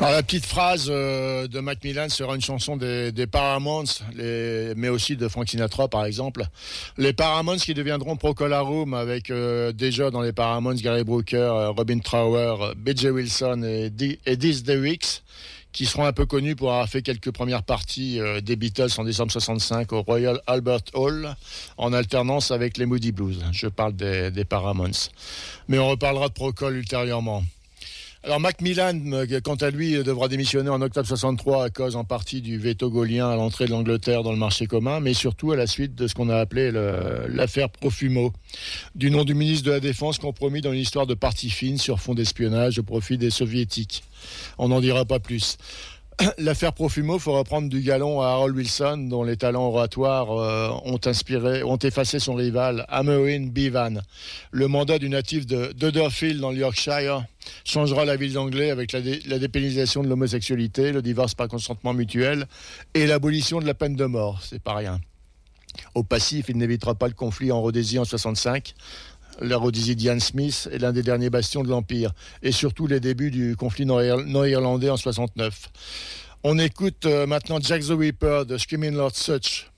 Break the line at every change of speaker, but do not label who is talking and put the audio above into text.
Alors, la petite phrase de Macmillan sera une chanson des Paramounts, mais aussi de Frank Sinatra par exemple. Les Paramounts qui deviendront Procol Harum avec déjà dans les Paramounts Gary Brooker, Robin Trower, B.J. Wilson et Diz DeWicks, qui seront un peu connus pour avoir fait quelques premières parties des Beatles en décembre 65 au Royal Albert Hall, en alternance avec les Moody Blues. Je parle des Paramounts. Mais on reparlera de Procol ultérieurement. Alors Macmillan, quant à lui, devra démissionner en octobre 63 à cause en partie du veto gaulien à l'entrée de l'Angleterre dans le marché commun, mais surtout à la suite de ce qu'on a appelé l'affaire Profumo, du nom du ministre de la Défense compromis dans une histoire de partie fine sur fond d'espionnage au profit des soviétiques. On n'en dira pas plus. L'affaire Profumo fera prendre du galon à Harold Wilson, dont les talents oratoires ont effacé son rival, Amory Bevan. Le mandat du natif de Dudderfield dans le Yorkshire changera la ville d'Anglais avec la dépénalisation de l'homosexualité, le divorce par consentement mutuel et l'abolition de la peine de mort. C'est pas rien. Au passif, il n'évitera pas le conflit en Rhodésie en 65. La Rhodésie d'Ian Smith est l'un des derniers bastions de l'Empire, et surtout les débuts du conflit nord-irlandais en 69. On écoute maintenant Jack the Ripper de Screaming Lord Sutch.